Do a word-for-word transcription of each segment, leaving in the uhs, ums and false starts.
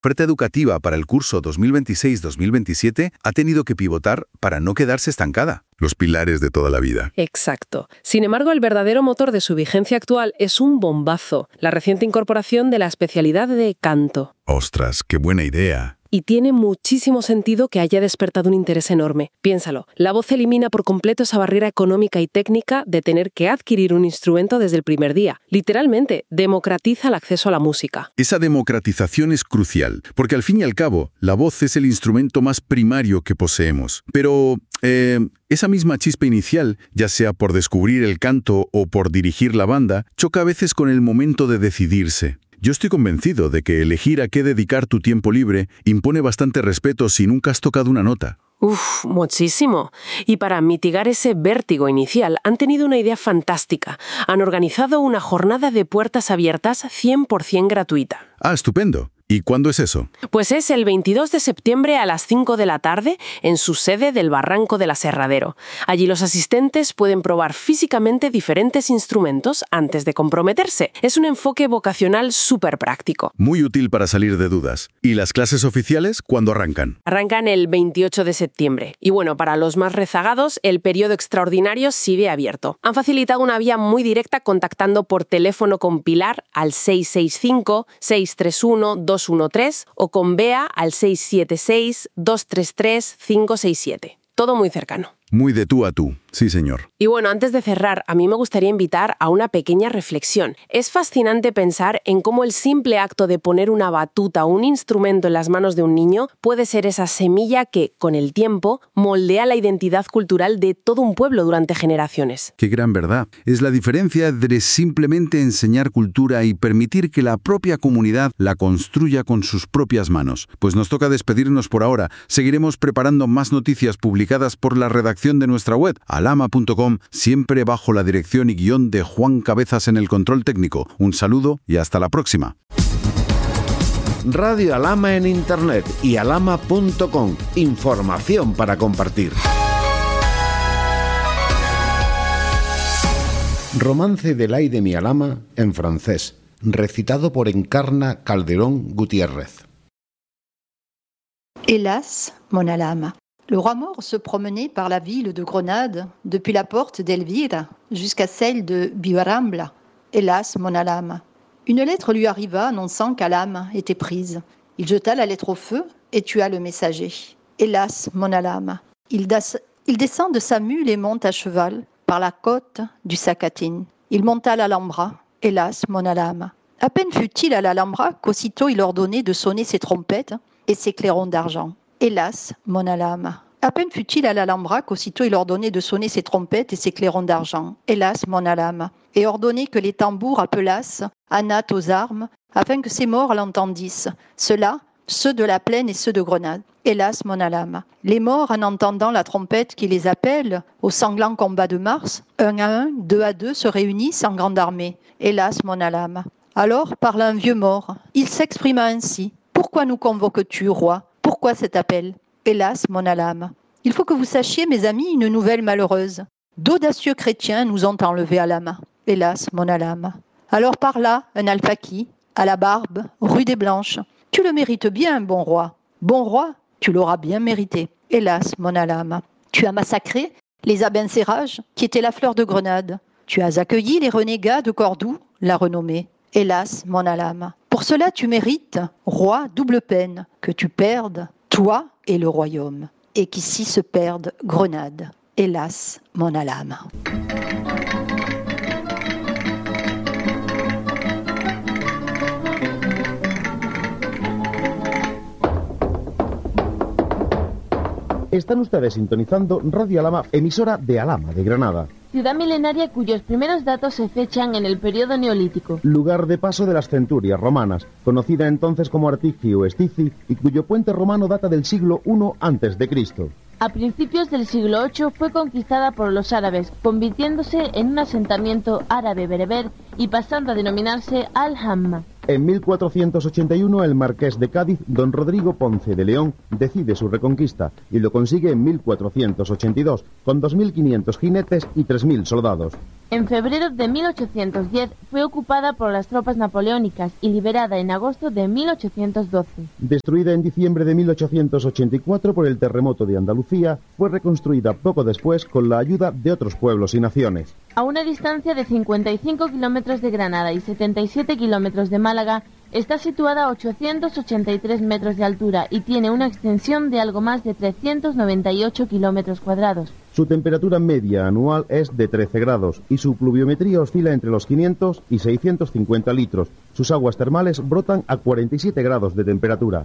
oferta educativa para el curso dos mil veintiséis dos mil veintisiete ha tenido que pivotar para no quedarse estancada. Los pilares de toda la vida. Exacto. Sin embargo, el verdadero motor de su vigencia actual es un bombazo, la reciente incorporación de la especialidad de canto. ¡Ostras, qué buena idea! Y tiene muchísimo sentido que haya despertado un interés enorme. Piénsalo, la voz elimina por completo esa barrera económica y técnica de tener que adquirir un instrumento desde el primer día. Literalmente, democratiza el acceso a la música. Esa democratización es crucial, porque al fin y al cabo, la voz es el instrumento más primario que poseemos. Pero, eh, esa misma chispa inicial, ya sea por descubrir el canto o por dirigir la banda, choca a veces con el momento de decidirse. Yo estoy convencido de que elegir a qué dedicar tu tiempo libre impone bastante respeto si nunca has tocado una nota. Uf, muchísimo. Y para mitigar ese vértigo inicial, han tenido una idea fantástica. Han organizado una jornada de puertas abiertas cien por ciento gratuita. Ah, estupendo. ¿Y cuándo es eso? Pues es el veintidós de septiembre a las cinco de la tarde en su sede del Barranco del Aserradero. Allí los asistentes pueden probar físicamente diferentes instrumentos antes de comprometerse. Es un enfoque vocacional súper práctico. Muy útil para salir de dudas. ¿Y las clases oficiales cuándo arrancan? Arrancan el veintiocho de septiembre. Y bueno, para los más rezagados, el periodo extraordinario sigue abierto. Han facilitado una vía muy directa contactando por teléfono con Pilar al seis seis cinco, seis tres uno, dos uno tres o con Bea al seis siete seis, dos tres tres, cinco seis siete. Todo muy cercano. Muy de tú a tú, sí señor. Y bueno, antes de cerrar, a mí me gustaría invitar a una pequeña reflexión. Es fascinante pensar en cómo el simple acto de poner una batuta o un instrumento en las manos de un niño puede ser esa semilla que, con el tiempo, moldea la identidad cultural de todo un pueblo durante generaciones. Qué gran verdad. Es la diferencia entre simplemente enseñar cultura y permitir que la propia comunidad la construya con sus propias manos. Pues nos toca despedirnos por ahora. Seguiremos preparando más noticias publicadas por la redacción de nuestra web, alama punto com, siempre bajo la dirección y guión de Juan Cabezas en el control técnico. Un saludo y hasta la próxima. Radio Alama en Internet y alama punto com. Información para compartir. Romance del ay de mi Alama en francés, recitado por Encarna Calderón Gutiérrez. Hélas, mon Alama. Le roi mort se promenait par la ville de Grenade, depuis la porte d'Elvire jusqu'à celle de Biarambla. Hélas, mon Alama. Une lettre lui arriva annonçant qu'Alama était prise. Il jeta la lettre au feu et tua le messager. Hélas, mon Alama. Il, das, il descend de sa mule et monte à cheval par la côte du Sacatin. Il monta à l'Alhambra. Hélas, mon Alama. À peine fut-il à l'Alhambra qu'aussitôt il ordonnait de sonner ses trompettes et ses clairons d'argent. Hélas, mon Alama. À peine fut-il à l'Alhambra qu'aussitôt il ordonnait de sonner ses trompettes et ses clairons d'argent. Hélas, mon Alama. Et ordonnait que les tambours appelassent Anat aux armes, afin que ses morts l'entendissent. Ceux-là, ceux de la plaine et ceux de Grenade. Hélas, mon Alama. Les morts, en entendant la trompette qui les appelle au sanglant combat de Mars, un à un, deux à deux, se réunissent en grande armée. Hélas, mon Alama. Alors parla un vieux mort. Il s'exprima ainsi. Pourquoi nous convoques-tu, roi ? Pourquoi cet appel ? Hélas, mon Alama. Il faut que vous sachiez, mes amis, une nouvelle malheureuse. D'audacieux chrétiens nous ont enlevés à Alama. Hélas, mon Alama. Alors parla un alpaki, à la barbe, rue des Blanches. Tu le mérites bien, bon roi. Bon roi, tu l'auras bien mérité. Hélas, mon Alama. Tu as massacré les Abencerrages, qui étaient la fleur de Grenade. Tu as accueilli les renégats de Cordoue, la renommée. Hélas, mon Alama. Pour cela, tu mérites, roi, double peine, que tu perdes, toi et le royaume, et qu'ici se perde Grenade. Hélas, mon Alama. Están ustedes sintonizando Radio Alama, emisora de Alama de Granada. Ciudad milenaria cuyos primeros datos se fechan en el periodo neolítico. Lugar de paso de las centurias romanas, conocida entonces como Artici o Estici, y cuyo puente romano data del siglo primero antes de Cristo. A principios del siglo octavo fue conquistada por los árabes, convirtiéndose en un asentamiento árabe bereber y pasando a denominarse Al-Hamma. En mil cuatrocientos ochenta y uno el marqués de Cádiz, don Rodrigo Ponce de León, decide su reconquista y lo consigue en mil cuatrocientos ochenta y dos, con dos mil quinientos jinetes y tres mil soldados. En febrero de mil ochocientos diez fue ocupada por las tropas napoleónicas y liberada en agosto de mil ochocientos doce. Destruida en diciembre de mil ochocientos ochenta y cuatro por el terremoto de Andalucía, fue reconstruida poco después con la ayuda de otros pueblos y naciones. A una distancia de cincuenta y cinco kilómetros de Granada y setenta y siete kilómetros de Málaga, está situada a ochocientos ochenta y tres metros de altura y tiene una extensión de algo más de trescientos noventa y ocho kilómetros cuadrados. Su temperatura media anual es de trece grados y su pluviometría oscila entre los quinientos y seiscientos cincuenta litros. Sus aguas termales brotan a cuarenta y siete grados de temperatura.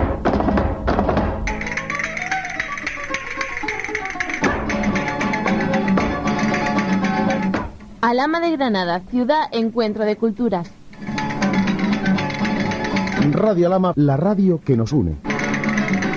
Alhama de Granada, ciudad encuentro de culturas. Radio Alhama, la radio que nos une.